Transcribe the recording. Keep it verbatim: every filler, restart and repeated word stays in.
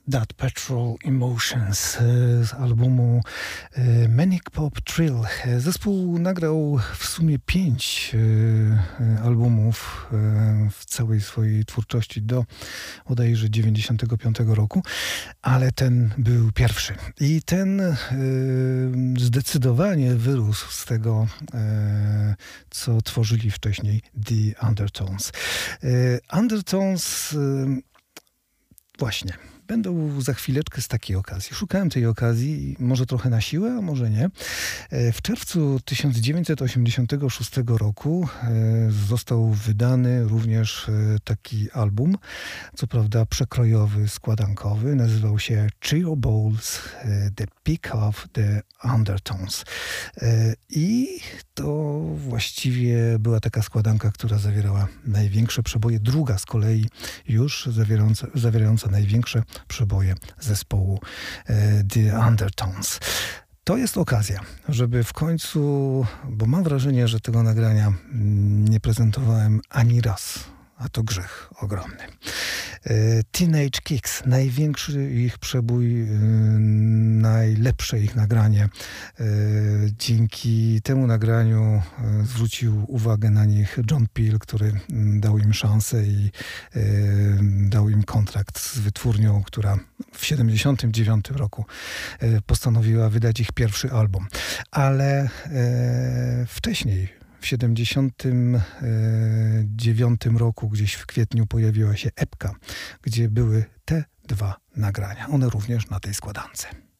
That Petrol Emotions z albumu Manic Pop Thrill. Zespół nagrał w sumie pięć albumów w całej swojej twórczości do bodajże dziewięćdziesiątego piątego roku, ale ten był pierwszy. I ten zdecydowanie wyrósł z tego, co tworzyli wcześniej The Undertones. Undertones właśnie będą za chwileczkę z takiej okazji. Szukałem tej okazji, może trochę na siłę, a może nie. W czerwcu tysiąc dziewięćset osiemdziesiątego szóstego roku został wydany również taki album, co prawda przekrojowy, składankowy. Nazywał się Trio Bowls, The Peak of the Undertones. I to właściwie była taka składanka, która zawierała największe przeboje. Druga z kolei już zawierająca, zawierająca największe przeboje zespołu The Undertones. To jest okazja, żeby w końcu, bo mam wrażenie, że tego nagrania nie prezentowałem ani raz, a to grzech ogromny. Teenage Kicks, największy ich przebój, najlepsze ich nagranie. Dzięki temu nagraniu zwrócił uwagę na nich John Peel, który dał im szansę i dał im kontrakt z wytwórnią, która w siedemdziesiątym dziewiątym roku postanowiła wydać ich pierwszy album. Ale wcześniej, w siedemdziesiątym dziewiątym roku, gdzieś w kwietniu, pojawiła się epka, gdzie były te dwa nagrania. One również na tej składance.